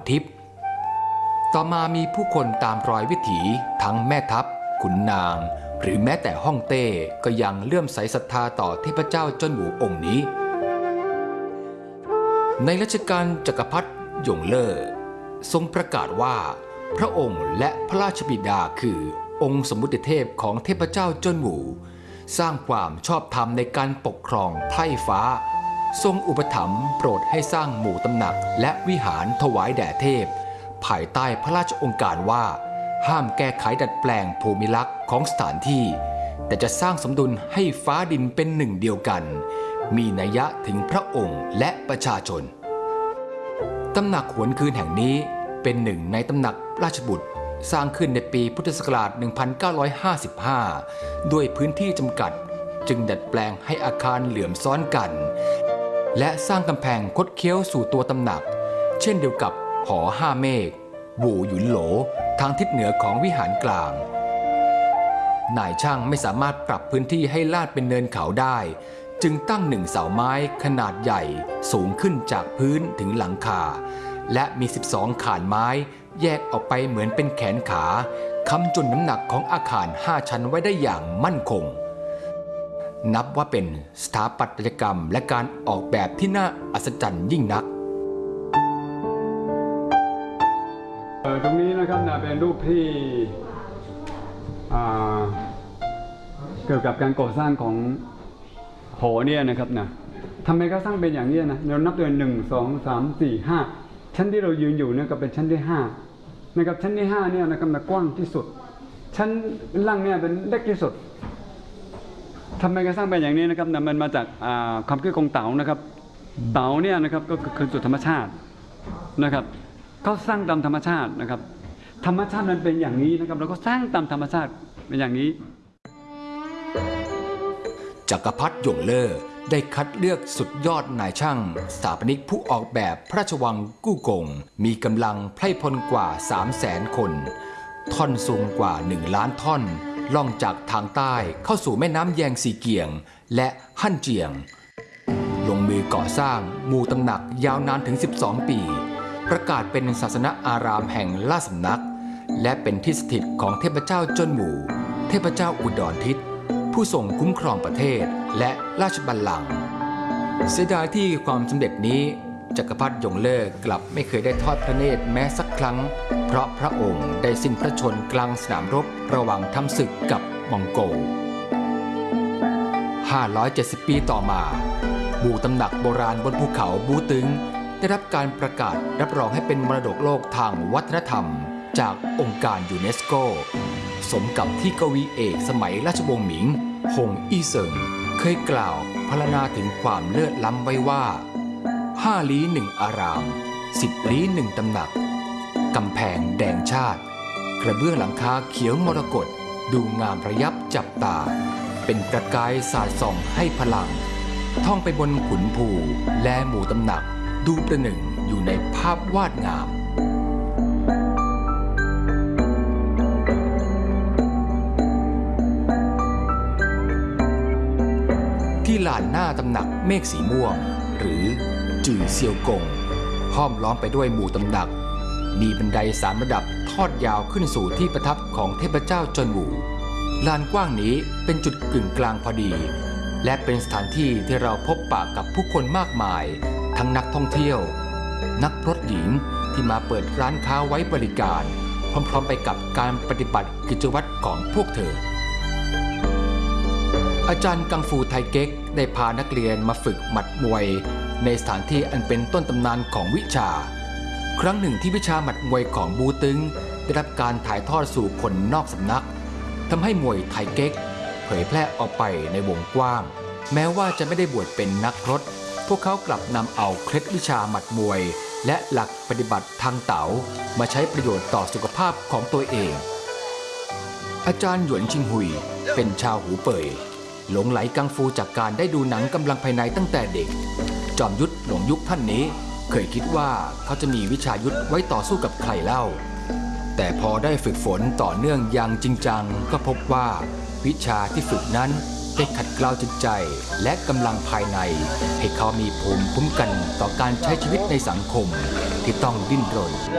ทิพย์ต่อมามีผู้คนตามรอยวิถีทั้งแม่ทัพขุนนางหรือแม้แต่ฮ่องเต้ก็ยังเลื่อมใสศรัทธาต่อเทพเจ้าเจิ้นหวูองค์นี้ในรัชกาลจักรพรรดิหยงเล่อทรงประกาศว่าพระองค์และพระราชบิดาคือองค์สมมุติเทพของเทพเจ้าเจิ้นหวูสร้างความชอบธรรมในการปกครองไพร่ฟ้าทรงอุปถัมภ์โปรดให้สร้างหมู่ตำหนักและวิหารถวายแด่เทพภายใต้พระราชองค์การว่าห้ามแก้ไขดัดแปลงภูมิลักษณ์ของสถานที่แต่จะสร้างสมดุลให้ฟ้าดินเป็นหนึ่งเดียวกันมีนัยยะถึงพระองค์และประชาชนตำหนักหวนคืนแห่งนี้เป็นหนึ่งในตำหนักราชบุตรสร้างขึ้นในปีพุทธศักราช 1955 ด้วยพื้นที่จำกัดจึงดัดแปลงให้อาคารเหลื่อมซ้อนกันและสร้างกำแพงคดเคี้ยวสู่ตัวตำหนักเช่นเดียวกับหอห้าเมฆบูหยุนโหลทางทิศเหนือของวิหารกลางนายช่างไม่สามารถปรับพื้นที่ให้ลาดเป็นเนินเขาได้จึงตั้งหนึ่งเสาไม้ขนาดใหญ่สูงขึ้นจากพื้นถึงหลังคาและมี12 ขานไม้แยกออกไปเหมือนเป็นแขนขาค้ำจุนน้ำหนักของอาคาร5 ชั้นไว้ได้อย่างมั่นคงนับว่าเป็นสถาปัตยกรรมและการออกแบบที่น่าอัศจรรย์ยิ่งนักตรงนี้นะครับเป็นรูปที่เกี่ยวกับการก่อสร้างของหอเนี่ยนะครับทำไมเขาสร้างเป็นอย่างนี้เรานับด้วย1 2 3 4 5ชั้นที่เรายืนอยู่เนี่ยก็เป็นชั้นที่5นะครับชั้นที่5เนี่ยนะครับกว้างที่สุดชั้นล่างเนี่ยเป็นเล็กที่สุดทำไมเขาสร้างเป็นอย่างนี้นะครับมันมาจากความคิดของเต๋านะครับเต๋าเนี่ยนะครับก็คือสุดธรรมชาตินะครับเขาสร้างตามธรรมชาตินะครับธรรมชาติมันเป็นอย่างนี้นะครับเราก็สร้างตามธรรมชาติเป็นอย่างนี้จักรพรรดิหยงเล่อได้คัดเลือกสุดยอดนายช่างสถาปนิกผู้ออกแบบพระราชวังกู้กงมีกำลังไพร่พลกว่า 300,000 คนท่อนสูงกว่า1 ล้านท่อนล่องจากทางใต้เข้าสู่แม่น้ำแยงซีเกียงและฮั่นเจียงลงมือก่อสร้างหมู่ตำหนักยาวนานถึง12 ปีประกาศเป็นศาสนอารามแห่งราชสำนักและเป็นที่สถิตของเทพเจ้าเจิ้นหวูเทพเจ้าอุดรทิศผู้ทรงคุ้มครองประเทศและราชบัลลังก์เสียดายที่ความสำเร็จนี้จักรพรรดิหยงเล่อกลับไม่เคยได้ทอดพระเนตรแม้สักครั้งเพราะพระองค์ได้สิ้นพระชนม์กลางสนามรบระหว่างทำศึกกับมองโกล570 ปีต่อมาหมู่ตำหนักโบราณบนภูเขาบูตึงได้รับการประกาศรับรองให้เป็นมรดกโลกทางวัฒนธรรมจากองค์การยูเนสโกสมกับที่กวีเอกสมัยราชวงศ์หมิงฮงอี้เซิงเคยกล่าวพรรณนาถึงความเลิศล้ำไว้ว่า5 ลี้ 1 อาราม10 ลี้ 1 ตำหนักกำแพงแดงชาติกระเบื้องหลังคาเขียวมรกตดูงามระยับจับตาเป็นประกายสาดส่องให้พลังท่องไปบนขุนภูและหมู่ตำหนักดูประหนึ่งอยู่ในภาพวาดงามที่ลานหน้าตำหนักเมฆสีม่วงหรือจื่อเซียวกงห้อมล้อมไปด้วยหมู่ตำหนักมีบันได3 ระดับทอดยาวขึ้นสู่ที่ประทับของเทพเจ้าเจิ้นหวูลานกว้างนี้เป็นจุดกึ่งกลางพอดีและเป็นสถานที่ที่เราพบปะกับผู้คนมากมายทั้งนักท่องเที่ยวนักพรตหญิงที่มาเปิดร้านค้าไว้บริการพร้อมๆไปกับการปฏิบัติกิจวัตรของพวกเธออาจารย์กังฟูไทเก๊กได้พานักเรียนมาฝึกหมัดมวยในสถานที่อันเป็นต้นตำนานของวิชาครั้งหนึ่งที่วิชาหมัดมวยของบูตึงได้รับการถ่ายทอดสู่คนนอกสำนักทำให้มวยไทเก๊กเผยแพร่ออกไปในวงกว้างแม้ว่าจะไม่ได้บวชเป็นนักพรตพวกเขากลับนำเอาเคล็ดวิชาหมัดมวยและหลักปฏิบัติทางเต๋ามาใช้ประโยชน์ต่อสุขภาพของตัวเองอาจารย์หยวนชิงหุยเป็นชาวหูเป่ยหลงไหลกังฟูจากการได้ดูหนังกำลังภายในตั้งแต่เด็กจอมยุทธหลงยุคท่านนี้เคยคิดว่าเขาจะมีวิชายุทธไว้ต่อสู้กับใครเล่าแต่พอได้ฝึกฝนต่อเนื่องอย่างจริงจังก็พบว่าวิชาที่ฝึกนั้นได้ขัดเกลาจิตใจและกำลังภายในให้เขามีภูมิคุ้มกันต่อการใช้ชีวิตในสังคมที่ต้องดิ้นรน